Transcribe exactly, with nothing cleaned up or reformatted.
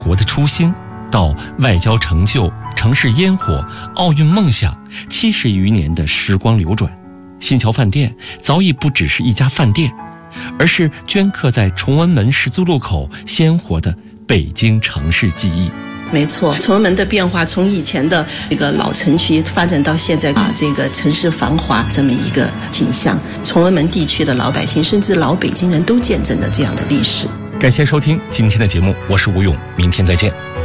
国的初心，到外交成就、城市烟火、奥运梦想，七十余年的时光流转，新桥饭店早已不只是一家饭店，而是镌刻在崇文门十字路口鲜活的北京城市记忆。 没错，崇文门的变化从以前的这个老城区发展到现在啊，这个城市繁华这么一个景象，崇文门地区的老百姓甚至老北京人都见证了这样的历史。 感谢收听今天的节目，我是吴勇，明天再见。